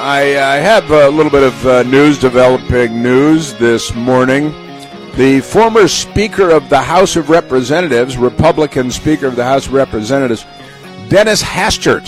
I have a little bit of developing news this morning. The former Speaker of the House of Representatives, Republican Speaker of the House of Representatives, Dennis Hastert,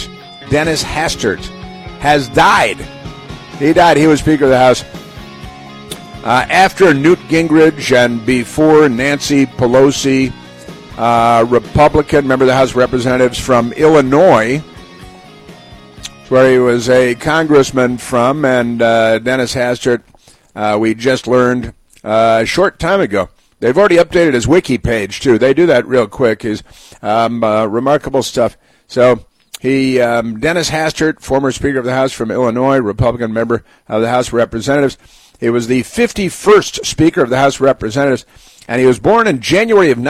has died. He died. He was Speaker of the House after Newt Gingrich and before Nancy Pelosi, Republican member of the House of Representatives from Illinois, where he was a congressman from, and Dennis Hastert, we just learned a short time ago. They've already updated his wiki page, too. They do that real quick. He's remarkable stuff. So Dennis Hastert, former Speaker of the House from Illinois, Republican member of the House of Representatives. He was the 51st Speaker of the House of Representatives, and he was born in January of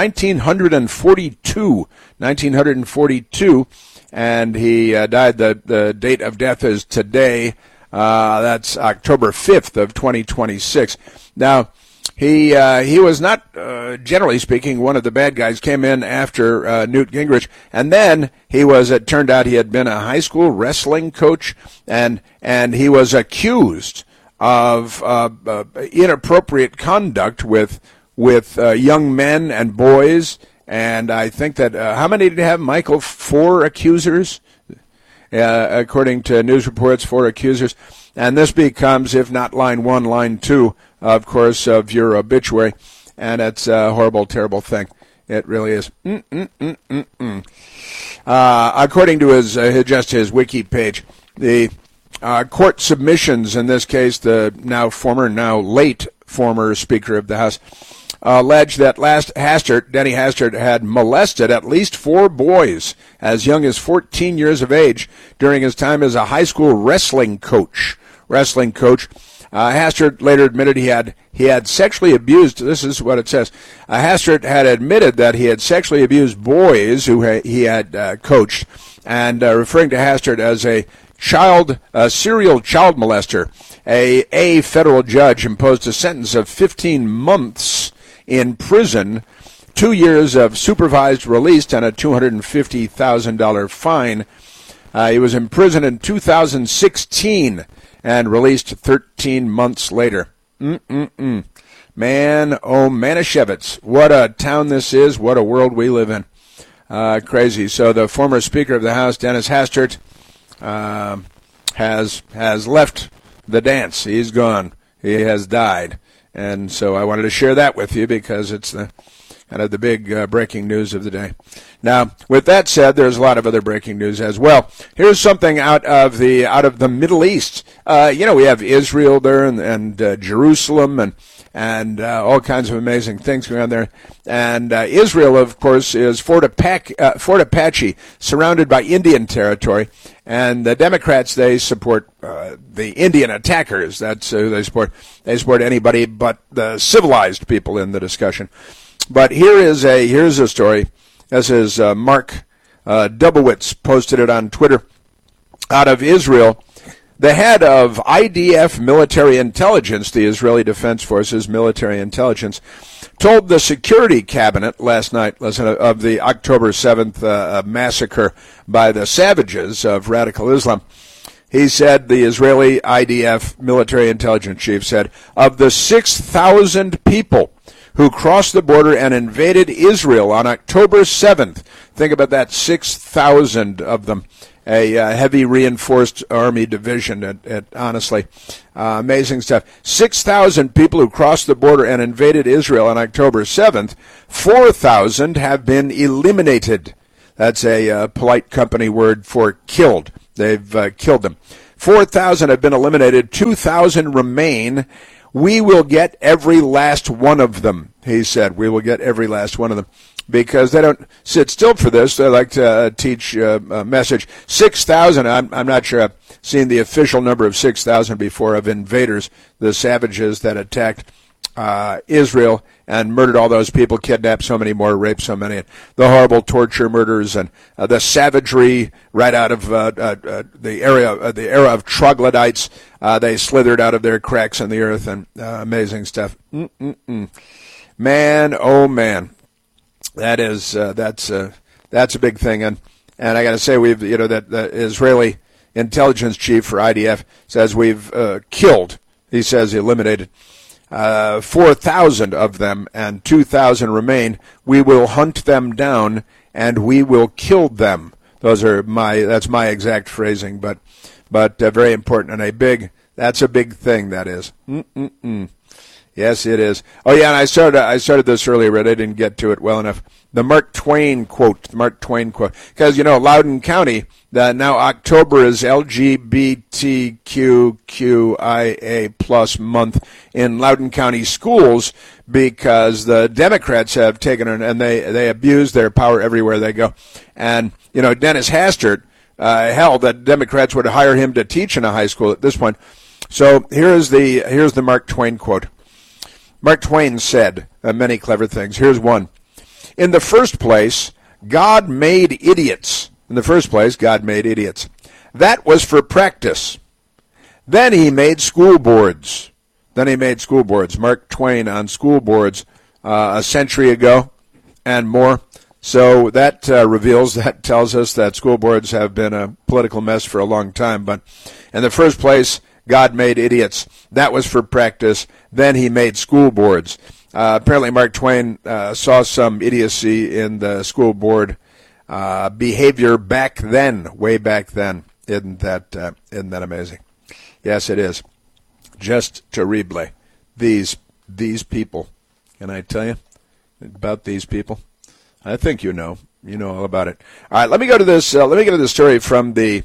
1942. And he died. The date of death is today. That's October 5th of 2026. Now, he was not, generally speaking, one of the bad guys. Came in after Newt Gingrich, and then it turned out he had been a high school wrestling coach, and he was accused of inappropriate conduct with young men and boys. And I think that, how many did he have, Michael? 4 accusers, according to news reports, 4 accusers. And this becomes, if not line 1, line 2, of course, of your obituary. And it's a horrible, terrible thing. It really is. According to his wiki page, the court submissions, in this case, the now late former Speaker of the House, alleged that Denny Hastert, had molested at least 4 boys as young as 14 years of age during his time as a high school wrestling coach. Hastert later admitted he had sexually abused. This is what it says. Hastert had admitted that he had sexually abused boys who he had coached, and referring to Hastert as a serial child molester. A federal judge imposed a sentence of 15 months in prison, 2 years of supervised release, and a $250,000 fine. He was imprisoned in 2016 and released 13 months later. Man, oh, Manischewitz. What a town this is. What a world we live in. Crazy. So the former Speaker of the House, Dennis Hastert, has left the dance. He's gone. He has died. And so I wanted to share that with you because it's the kind of the big breaking news of the day. Now, with that said, there's a lot of other breaking news as well. Here's something out of the Middle East. We have Israel there and Jerusalem and all kinds of amazing things going on there. And Israel, of course, is Fort Apache, surrounded by Indian territory. And the Democrats, they support the Indian attackers. That's who they support. They support anybody but the civilized people in the discussion. But here's a story. This is Mark Dubowitz posted it on Twitter. Out of Israel, the head of IDF military intelligence, the Israeli Defense Forces military intelligence, told the Security Cabinet last night of the October 7th massacre by the savages of radical Islam. He said, the Israeli IDF military intelligence chief said, of the 6,000 people who crossed the border and invaded Israel on October 7th, think about that, 6,000 of them, a heavy reinforced army division, honestly. Amazing stuff. 6,000 people who crossed the border and invaded Israel on October 7th, 4,000 have been eliminated. That's a polite company word for killed. They've killed them. 4,000 have been eliminated. 2,000 remain. We will get every last one of them, he said. We will get every last one of them. Because they don't sit still for this. They like to teach a message. 6,000, I'm not sure I've seen the official number of 6,000 before of invaders, the savages that attacked Israel and murdered all those people, kidnapped so many more, raped so many, the horrible torture murders and the savagery right out of the era of troglodytes. They slithered out of their cracks in the earth, and amazing stuff. Man, oh man. That's a big thing, and I got to say the intelligence chief for IDF, says we've killed, he says eliminated, 4,000 of them, and 2,000 remain. We will hunt them down and we will kill them. That's my exact phrasing, but very important and that's a big thing, that is. Yes, it is. Oh yeah, and I started this earlier, but I didn't get to it well enough. The Mark Twain quote, because Loudoun County, now October is LGBTQIA plus month in Loudoun County schools, because the Democrats have taken it and they abuse their power everywhere they go. And Dennis Hastert held that Democrats would hire him to teach in a high school at this point. So here's the Mark Twain quote. Mark Twain said many clever things. Here's one. In the first place, God made idiots. That was for practice. Then he made school boards. Mark Twain on school boards a century ago and more. So that tells us that school boards have been a political mess for a long time. But in the first place, God made idiots. That was for practice. Then he made school boards. Apparently Mark Twain saw some idiocy in the school board behavior back then, way back then. Isn't that amazing? Yes, it is. Just terrible. These people. Can I tell you about these people? I think you know all about it. All right, let me go to this. Let me get to the story from the.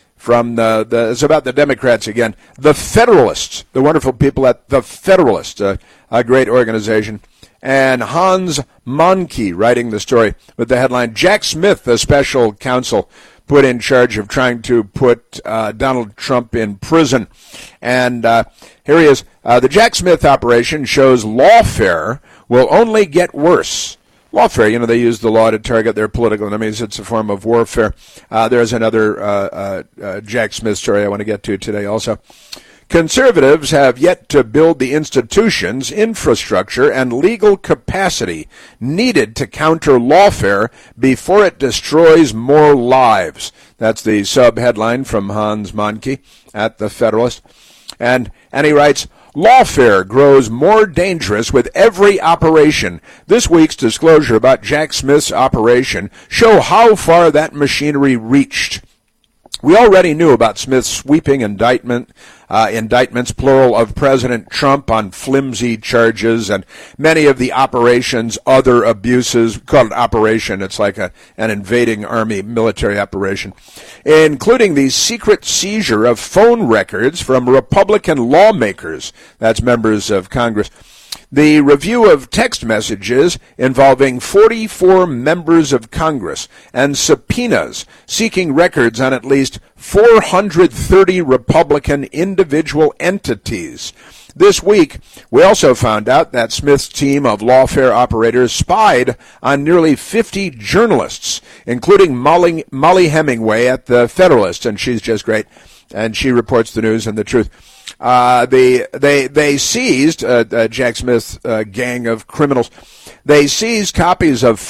It's about the Democrats again. The Federalists, the wonderful people at the Federalists, a great organization. And Hans Mahnke writing the story with the headline, Jack Smith, the special counsel put in charge of trying to put Donald Trump in prison. And here he is. The Jack Smith operation shows lawfare will only get worse. Lawfare, they use the law to target their political enemies. It's a form of warfare. There's another Jack Smith story I want to get to today also. Conservatives have yet to build the institutions, infrastructure, and legal capacity needed to counter lawfare before it destroys more lives. That's the sub-headline from Hans Mahnke at the Federalist. And he writes, lawfare grows more dangerous with every operation. This week's disclosure about Jack Smith's operation show how far that machinery reached. We already knew about Smith's sweeping indictments, plural, of President Trump on flimsy charges, and many of the operation's other abuses. Called an operation. It's like an invading army military operation, including the secret seizure of phone records from Republican lawmakers. That's members of Congress. The review of text messages involving 44 members of Congress and subpoenas seeking records on at least 430 Republican individual entities. This week, we also found out that Smith's team of lawfare operators spied on nearly 50 journalists, including Molly Hemingway at the Federalist, and she's just great, and she reports the news and the truth. They seized Jack Smith's gang of criminals. They seized copies of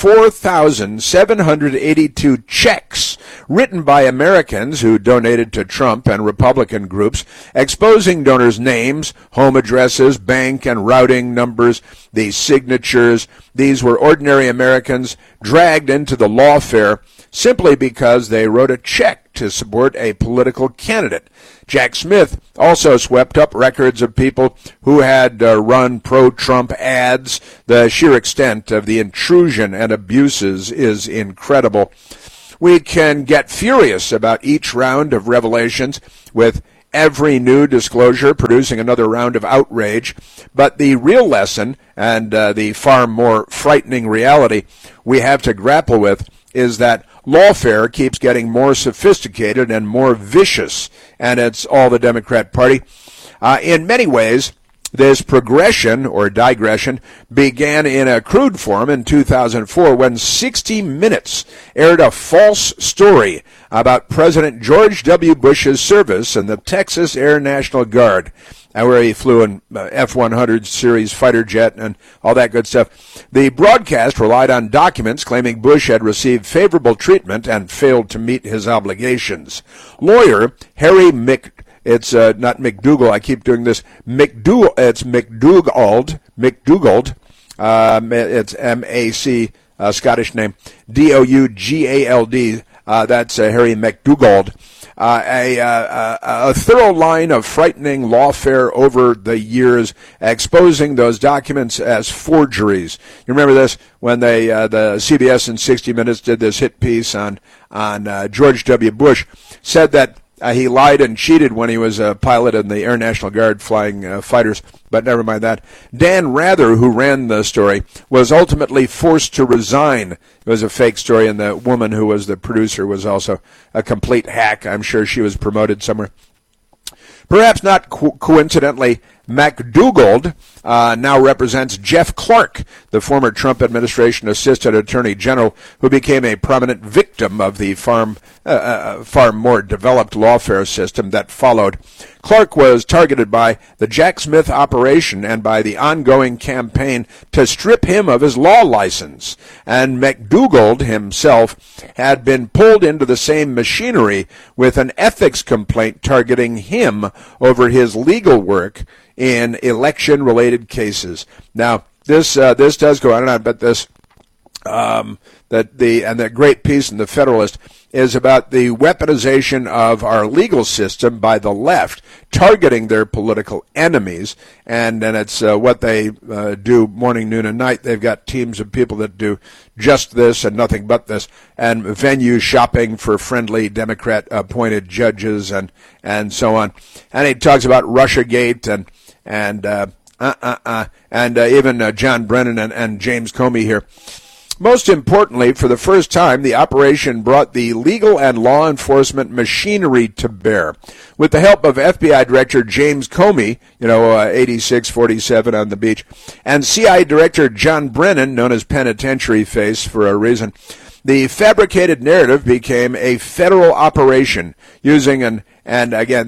4,782 checks written by Americans who donated to Trump and Republican groups, exposing donors' names, home addresses, bank and routing numbers, the signatures. These were ordinary Americans dragged into the lawfare simply because they wrote a check to support a political candidate. Jack Smith also swept up records of people who had run pro-Trump ads. The sheer extent of the intrusion and abuses is incredible. We can get furious about each round of revelations, with every new disclosure producing another round of outrage. But the real lesson, and the far more frightening reality we have to grapple with, is that lawfare keeps getting more sophisticated and more vicious, and it's all the Democrat Party. In many ways, This progression, or digression, began in a crude form in 2004 when 60 Minutes aired a false story about President George W. Bush's service in the Texas Air National Guard, where he flew an F-100 series fighter jet and all that good stuff. The broadcast relied on documents claiming Bush had received favorable treatment and failed to meet his obligations. Lawyer Harry It's not McDougal. I keep doing this. It's McDougald. It's M-A-C, Scottish name. D-O-U-G-A-L-D. That's Harry McDougald. A thorough line of frightening lawfare over the years, exposing those documents as forgeries. You remember this when the CBS and 60 Minutes did this hit piece on George W. Bush, said that he lied and cheated when he was a pilot in the Air National Guard flying fighters, but never mind that. Dan Rather, who ran the story, was ultimately forced to resign. It was a fake story, and the woman who was the producer was also a complete hack. I'm sure she was promoted somewhere. Perhaps not coincidentally, McDougald now represents Jeff Clark, the former Trump administration assistant attorney general, who became a prominent victim of the far more developed lawfare system that followed. Clark was targeted by the Jack Smith operation and by the ongoing campaign to strip him of his law license. And McDougald himself had been pulled into the same machinery with an ethics complaint targeting him over his legal work in election-related cases. Now, this does go on and on, but this that great piece in the Federalist is about the weaponization of our legal system by the left, targeting their political enemies, and it's what they do morning, noon, and night. They've got teams of people that do just this and nothing but this, and venue shopping for friendly Democrat-appointed judges and so on. And he talks about Russiagate and even John Brennan and James Comey here. Most importantly, for the first time, the operation brought the legal and law enforcement machinery to bear. With the help of FBI Director James Comey, 8647 on the beach, and CIA Director John Brennan, known as Penitentiary Face for a reason, the fabricated narrative became a federal operation using and again,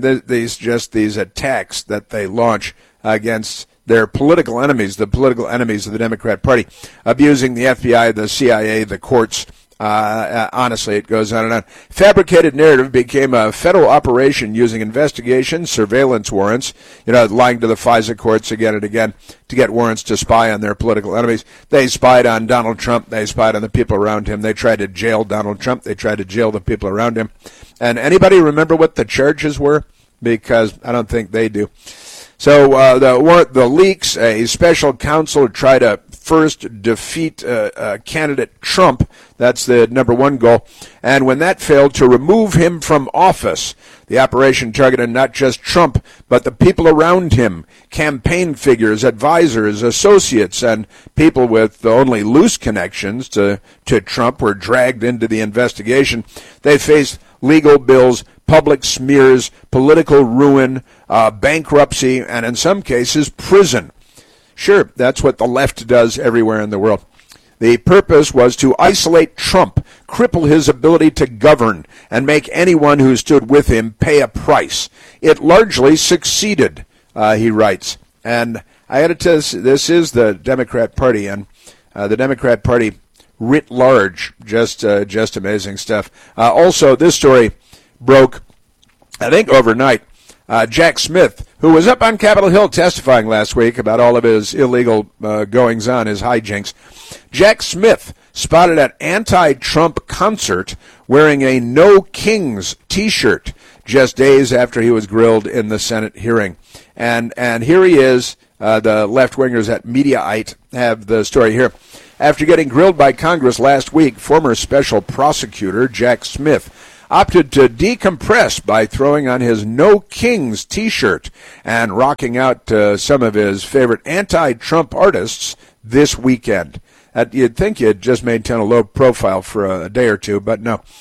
these attacks that they launch against their political enemies, the political enemies of the Democrat Party, abusing the FBI, the CIA, the courts. Honestly, it goes on and on. Fabricated narrative became a federal operation using investigations, surveillance warrants, lying to the FISA courts again and again to get warrants to spy on their political enemies. They spied on Donald Trump. They spied on the people around him. They tried to jail Donald Trump. They tried to jail the people around him. And anybody remember what the charges were? Because I don't think they do. So the leaks, a special counsel tried to first defeat candidate Trump. That's the number one goal. And when that failed, to remove him from office. The operation targeted not just Trump, but the people around him, campaign figures, advisors, associates, and people with only loose connections to Trump were dragged into the investigation. They faced legal bills, public smears, political ruin, bankruptcy, and in some cases, prison. Sure, that's what the left does everywhere in the world. The purpose was to isolate Trump, cripple his ability to govern, and make anyone who stood with him pay a price. It largely succeeded, he writes. And I got to tell you, this is the Democrat Party, and the Democrat Party writ large, just amazing stuff. Also, this story broke, I think, overnight. Jack Smith, who was up on Capitol Hill testifying last week about all of his illegal goings-on, his hijinks. Jack Smith spotted at anti-Trump concert wearing a No Kings T-shirt just days after he was grilled in the Senate hearing. And here he is. The left-wingers at Mediaite have the story here. After getting grilled by Congress last week, former special prosecutor Jack Smith opted to decompress by throwing on his No Kings T-shirt and rocking out to some of his favorite anti-Trump artists this weekend. You'd think you'd just maintain a low profile for a day or two, but no.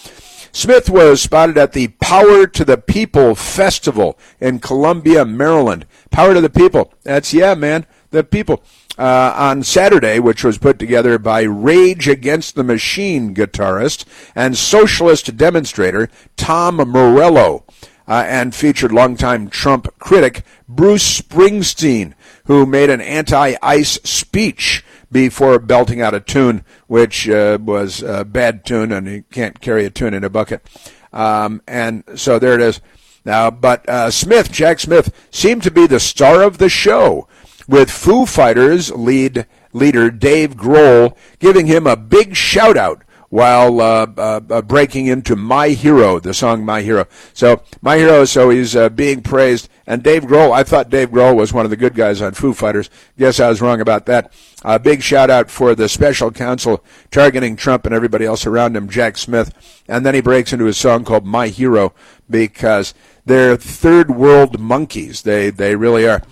Smith was spotted at the Power to the People Festival in Columbia, Maryland. Power to the People. That's, yeah, man, the people. On Saturday, which was put together by Rage Against the Machine guitarist and socialist demonstrator Tom Morello, and featured longtime Trump critic Bruce Springsteen, who made an anti-ICE speech before belting out a tune, which was a bad tune, and you can't carry a tune in a bucket. And so there it is. Now, but Jack Smith, seemed to be the star of the show, with Foo Fighters leader Dave Grohl giving him a big shout-out while breaking into My Hero, the song My Hero. So, My Hero, so he's being praised. And Dave Grohl, I thought Dave Grohl was one of the good guys on Foo Fighters. Guess I was wrong about that. A big shout-out for the special counsel targeting Trump and everybody else around him, Jack Smith. And then he breaks into a song called My Hero because they're third world monkeys. They really are.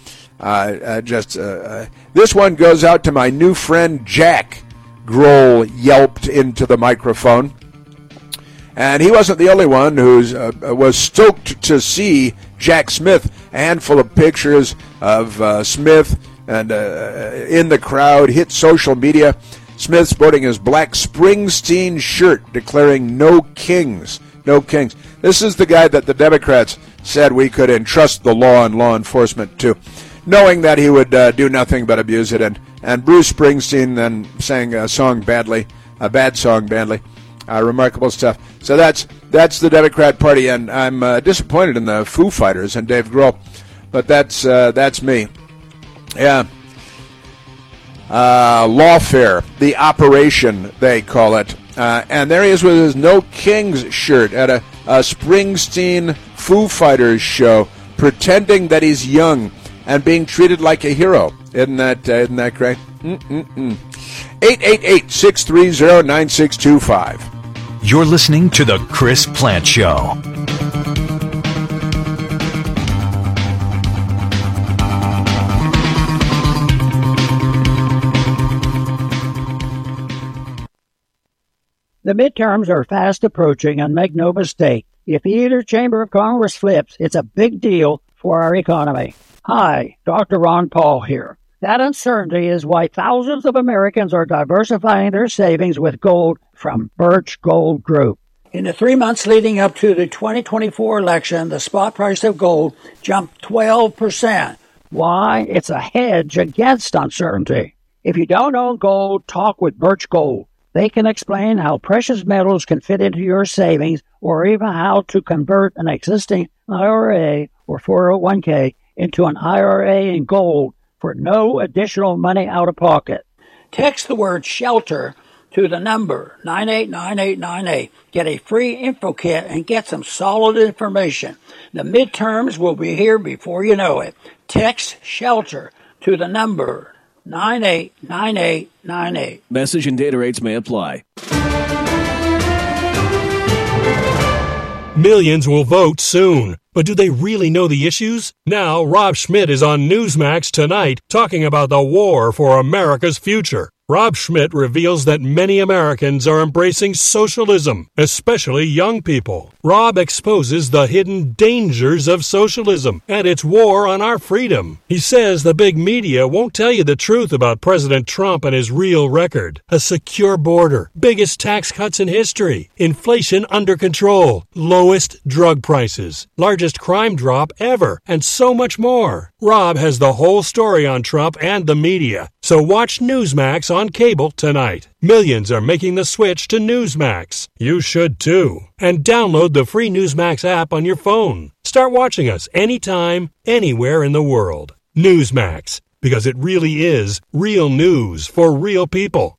This one goes out to my new friend Jack. Grohl yelped into the microphone. And he wasn't the only one who was stoked to see Jack Smith. A handful of pictures of Smith and in the crowd hit social media. Smith sporting his black Springsteen shirt declaring no kings. No kings. This is the guy that the Democrats said we could entrust the law and law enforcement to, knowing that he would do nothing but abuse it. And Bruce Springsteen then sang a song badly, a bad song badly. Remarkable stuff. So that's the Democrat Party, and I'm disappointed in the Foo Fighters and Dave Grohl, but that's me. Yeah. Lawfare, the operation, they call it. And there he is with his No Kings shirt at a Springsteen Foo Fighters show, pretending that he's young and being treated like a hero. Isn't that great? 888-630-9625. You're listening to The Chris Plante Show. The midterms are fast approaching, and make no mistake, if either chamber of Congress flips, it's a big deal for our economy. Hi, Dr. Ron Paul here. That uncertainty is why thousands of Americans are diversifying their savings with gold from Birch Gold Group. In the 3 months leading up to the 2024 election, the spot price of gold jumped 12%. Why? It's a hedge against uncertainty. If you don't own gold, talk with Birch Gold. They can explain how precious metals can fit into your savings, or even how to convert an existing IRA or 401k into an IRA in gold for no additional money out of pocket. Text the word SHELTER to the number 989898. Get a free info kit and get some solid information. The midterms will be here before you know it. Text SHELTER to the number 989898. Message and data rates may apply. Millions will vote soon, but do they really know the issues? Now, Rob Schmitt is on Newsmax tonight talking about the war for America's future. Rob Schmitt reveals that many Americans are embracing socialism, especially young people. Rob exposes the hidden dangers of socialism and its war on our freedom. He says the big media won't tell you the truth about President Trump and his real record. A secure border, biggest tax cuts in history, inflation under control, lowest drug prices, largest crime drop ever, and so much more. Rob has the whole story on Trump and the media, so watch Newsmax on cable tonight. Millions are making the switch to Newsmax. You should too. And download the free Newsmax app on your phone. Start watching us anytime, anywhere in the world. Newsmax, because it really is real news for real people.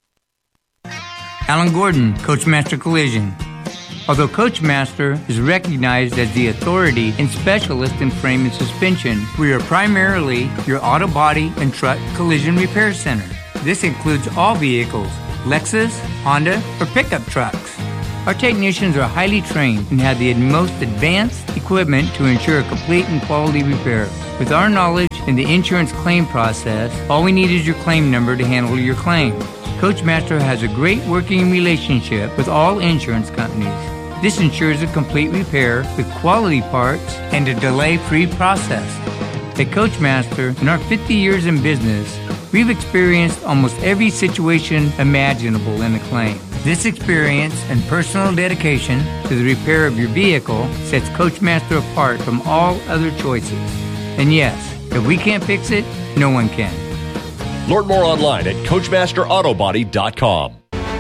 Alan Gordon, Coachmaster Collision. Although Coachmaster is recognized as the authority and specialist in frame and suspension, we are primarily your auto body and truck collision repair center. This includes all vehicles, Lexus, Honda, or pickup trucks. Our technicians are highly trained and have the most advanced equipment to ensure a complete and quality repair. With our knowledge in the insurance claim process, all we need is your claim number to handle your claim. Coachmaster has a great working relationship with all insurance companies. This ensures a complete repair with quality parts and a delay-free process. At Coachmaster, in our 50 years in business, we've experienced almost every situation imaginable in a claim. This experience and personal dedication to the repair of your vehicle sets Coachmaster apart from all other choices. And yes, if we can't fix it, no one can. Learn more online at CoachmasterAutobody.com.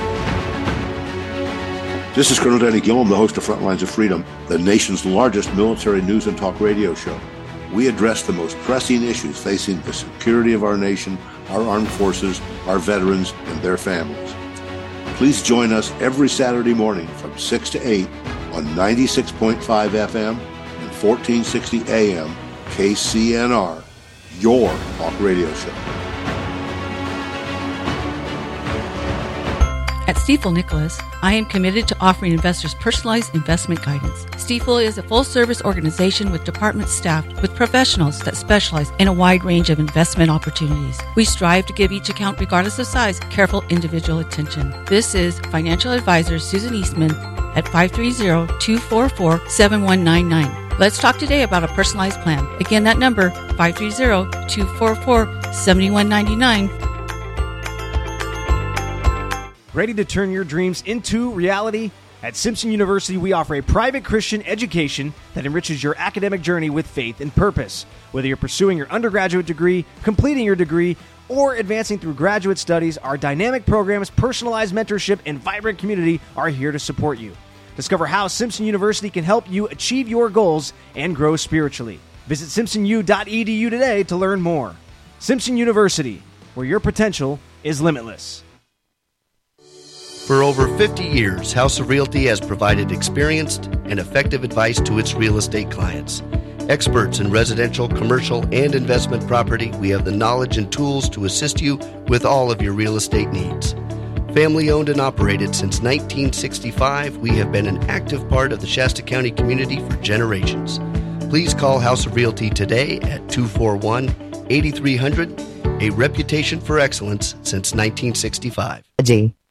This is Colonel Danny Gillum, the host of Frontlines of Freedom, the nation's largest military news and talk radio show. We address the most pressing issues facing the security of our nation, our armed forces, our veterans, and their families. Please join us every Saturday morning from 6 to 8 on 96.5 FM and 1460 AM KCNR, your talk radio show. At Stifel Nicholas, I am committed to offering investors personalized investment guidance. Stifel is a full-service organization with departments staffed with professionals that specialize in a wide range of investment opportunities. We strive to give each account, regardless of size, careful individual attention. This is financial advisor Susan Eastman at 530-244-7199. Let's talk today about a personalized plan. Again, that number, 530-244-7199. Ready to turn your dreams into reality? At Simpson University, we offer a private Christian education that enriches your academic journey with faith and purpose. Whether you're pursuing your undergraduate degree, completing your degree, or advancing through graduate studies, our dynamic programs, personalized mentorship, and vibrant community are here to support you. Discover how Simpson University can help you achieve your goals and grow spiritually. Visit simpsonu.edu today to learn more. Simpson University, where your potential is limitless. For over 50 years, House of Realty has provided experienced and effective advice to its real estate clients. Experts in residential, commercial, and investment property, we have the knowledge and tools to assist you with all of your real estate needs. Family owned and operated since 1965, we have been an active part of the Shasta County community for generations. Please call House of Realty today at 241-8300, a reputation for excellence since 1965.